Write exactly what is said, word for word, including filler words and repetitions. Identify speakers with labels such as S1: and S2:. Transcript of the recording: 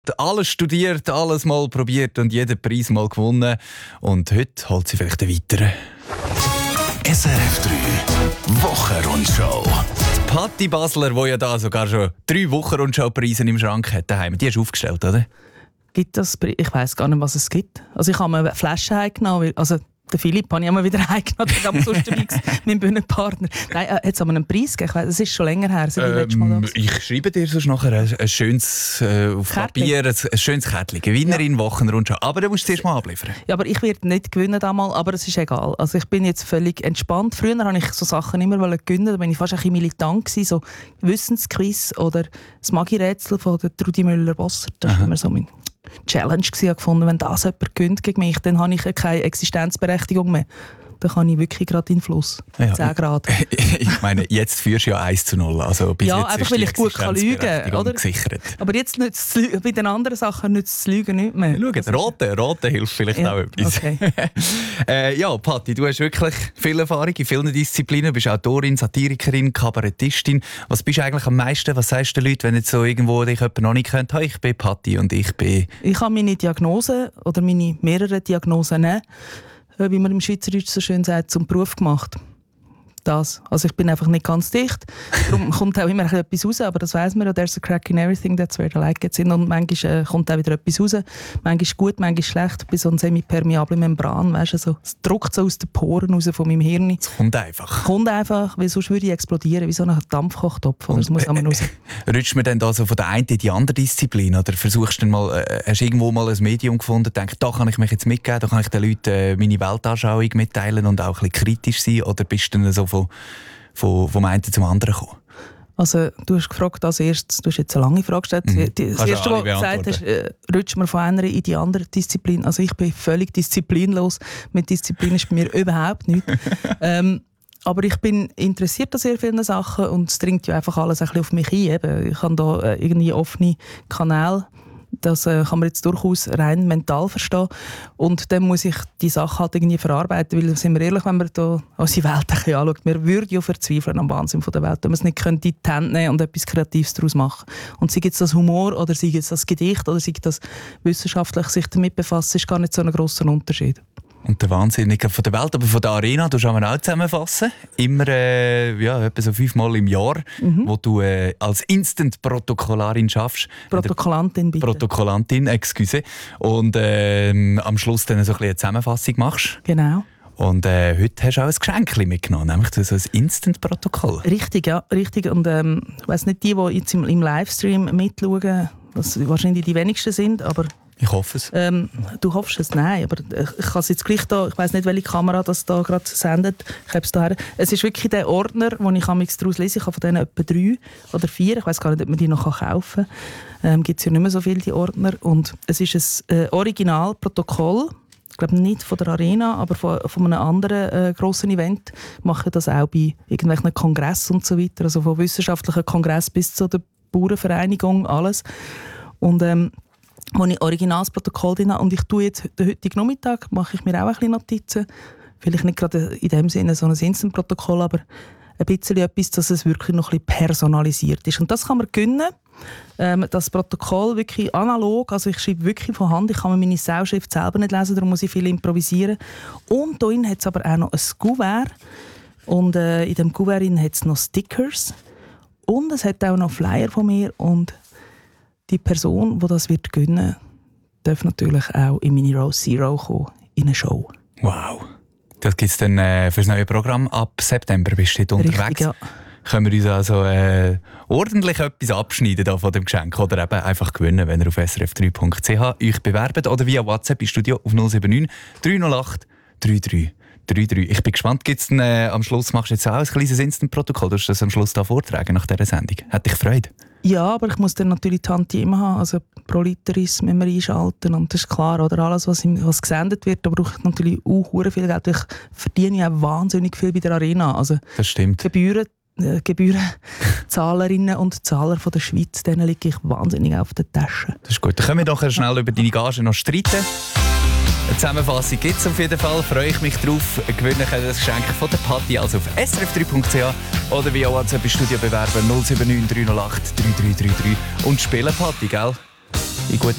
S1: Alles studiert, alles mal probiert und jeden Preis mal gewonnen. Und heute holt sie vielleicht einen weiteren.
S2: S R F drei Wochenrundschau.
S1: Die Patti Basler, die ja da sogar schon drei Wochenrundschau-Preise im Schrank hat, daheim, die hast du aufgestellt, oder?
S3: Gibt das? Ich weiss gar nicht, was es gibt. Also ich habe mir eine Flasche heimgenommen, also den Philipp habe ich immer wieder heimgenommen, aber sonst mein Bühnenpartner. Nein, äh, jetzt haben wir einen Preis gegeben. Ich weiss, es ist schon länger her, seit ich letztes Mal da war.
S1: Ich schreibe dir sonst nachher ein, ein schönes äh, auf
S3: Kärtchen.
S1: Papier, ein, ein schönes Kärtchen. Gewinnerin, ja. Wochenrundschau. Aber du musst es zuerst mal abliefern.
S3: Ja, aber ich werde nicht gewinnen damals, aber es ist egal. Also ich bin jetzt völlig entspannt. Früher wollte ich so Sachen immer gewinnen, da war ich fast ein bisschen militant gewesen, so Wissensquiz oder das Magi-Rätsel von der Trudi Müller-Bosser. Das war immer so mein Challenge gewesen, gefunden. Wenn das jemand gewinnt gegen mich, dann habe ich keine Existenzberechtigung mehr. Dann kann ich wirklich gerade in den Fluss.
S1: Ja,
S3: zehn Grad.
S1: Ich meine, jetzt führst du ja eins zu null. Also bis
S3: ja,
S1: jetzt
S3: einfach
S1: ist
S3: weil ich gut kann lügen kann.
S1: Gesichert.
S3: Aber jetzt nützt es, bei den anderen Sachen nützt das Lügen nicht mehr.
S1: Schau, rote, rote hilft vielleicht
S3: ja,
S1: auch etwas.
S3: Okay.
S1: äh, ja, Patti, du hast wirklich viel Erfahrung in vielen Disziplinen. Du bist Autorin, Satirikerin, Kabarettistin. Was bist du eigentlich am meisten? Was sagst du den Leuten, wenn jetzt so irgendwo dich jemand noch nicht kennt? Hey, ich bin Patti und ich bin...
S3: Ich habe meine Diagnose oder meine mehrere Diagnosen nehmen, wie man im Schweizerdeutsch so schön sagt, zum Beruf gemacht. Das. Also ich bin einfach nicht ganz dicht. Darum kommt auch immer etwas raus, aber das weiss man ja. There's a crack in everything, that's where the light gets in. Und manchmal äh, kommt auch wieder etwas raus. Manchmal gut, manchmal schlecht. Bei so einer semipermeable Membran, weißt du, so, es drückt so aus den Poren raus von meinem Hirn.
S1: Es kommt einfach.
S3: Kommt einfach, weil sonst würde ich explodieren, wie so ein Dampfkochtopf. Oder? Das muss auch mal raus.
S1: Äh, rutscht man dann da so von der einen in die andere Disziplin? Oder versuchst du mal, äh, hast du irgendwo mal ein Medium gefunden, denkst, da kann ich mich jetzt mitgeben, da kann ich den Leuten äh, meine Weltanschauung mitteilen und auch ein bisschen kritisch sein? Oder bist du dann so von, von, vom einen zum anderen gekommen?
S3: Also, du hast gefragt als erstes, du hast jetzt eine lange Frage gestellt. Mhm. Das
S1: Kannst
S3: erste, was du gesagt hast, äh, rutscht man von einer in die andere Disziplin. Also ich bin völlig disziplinlos. Mit Disziplin ist bei mir überhaupt nichts. ähm, aber ich bin interessiert an sehr vielen Sachen und es dringt ja einfach alles ein bisschen auf mich ein. Eben, ich habe da äh, irgendwie offene Kanäle. Das äh, kann man jetzt durchaus rein mental verstehen. Und dann muss ich die Sache halt irgendwie verarbeiten, weil, sind wir ehrlich, wenn man da unsere Welt ein bisschen anschaut, wir würden ja verzweifeln am Wahnsinn von der Welt, wenn wir es nicht in die Hände nehmen und etwas Kreatives daraus machen. Und sei es das Humor oder sei es das Gedicht oder sei das wissenschaftlich sich damit befassen, ist gar nicht so ein grosser Unterschied.
S1: Und der Wahnsinn, nicht von der Welt, aber von der Arena, du kannst auch zusammenfassen. Immer äh, ja, etwa so fünfmal im Jahr, mhm. wo du äh, als Instant-Protokollarin schaffst.
S3: Protokollantin, bitte.
S1: Protokollantin, excuse. Und äh, am Schluss dann so ein bisschen eine Zusammenfassung machst.
S3: Genau.
S1: Und äh, heute hast du auch ein Geschenk mitgenommen, nämlich so ein Instant-Protokoll.
S3: Richtig, ja, richtig. Und ähm, ich weiss nicht, die, die jetzt im, im Livestream mitschauen, was wahrscheinlich die wenigsten sind, aber...
S1: Ich hoffe es.
S3: Ähm, du hoffst es? Nein, aber ich kann es jetzt gleich da, ich weiss nicht, welche Kamera das da gerade sendet. Ich habe es da her. Es ist wirklich der Ordner, den ich daraus lese. Ich habe von denen etwa drei oder vier. Ich weiss gar nicht, ob man die noch kaufen kann. Ähm, gibt es ja nicht mehr so viele, die Ordner. Und es ist ein äh, Originalprotokoll. Ich glaube nicht von der Arena, aber von, von einem anderen äh, grossen Event. Mache das auch bei irgendwelchen Kongressen und so weiter. Also von wissenschaftlichen Kongress bis zu der Bauernvereinigung, alles. Und ähm, wo ich Originalsprotokoll drin habe. Und ich tue jetzt den heutigen Nachmittag, mache ich mir auch ein bisschen Notizen. Vielleicht nicht gerade in dem Sinne so ein Instant-Protokoll, aber ein bisschen etwas, dass es wirklich noch ein bisschen personalisiert ist. Und das kann man gewinnen. Ähm, das Protokoll wirklich analog, also ich schreibe wirklich von Hand, ich kann mir meine Sauschrift selber nicht lesen, darum muss ich viel improvisieren. Und darin hat es aber auch noch ein Kuvert. Und äh, in dem Kuvert hat es noch Stickers. Und es hat auch noch Flyer von mir. Und die Person, die das wird gewinnen, darf natürlich auch in meine Rose Zero kommen, in eine Show.
S1: Wow. Das gibt es dann äh, für das neue Programm ab September. Bist du unterwegs?
S3: Richtig, ja.
S1: Können wir uns also äh, ordentlich etwas abschneiden da von dem Geschenk oder eben einfach gewinnen, wenn ihr auf s r f drei punkt c h euch bewerbt oder via WhatsApp im Studio auf null sieben neun drei null acht drei drei drei drei. Ich bin gespannt, gibt's denn, äh, am Schluss machst du jetzt auch ein kleines Instant-Protokoll, du das am Schluss da vortragen nach dieser Sendung. Hat dich gefreut?
S3: Ja, aber ich muss dann natürlich die Tantieme haben, also Proliteris müssen wir einschalten und das ist klar, oder alles, was, im, was gesendet wird, da brauche ich natürlich auch viel Geld. Ich verdiene ja wahnsinnig viel bei der Arena. Also
S1: das stimmt.
S3: Gebühren, äh, Gebührenzahlerinnen und Zahler von der Schweiz, denen liege ich wahnsinnig auf der Tasche.
S1: Das ist gut. Dann können wir doch schnell über deine Gage noch streiten. Eine Zusammenfassung gibt es auf jeden Fall. Freue ich mich drauf. Gewinnen können das Geschenk von der Patti also auf s r f drei punkt c h oder via WhatsApp im Studio bewerben null sieben neun drei null acht drei drei drei drei und spielen Patti, gell? in guten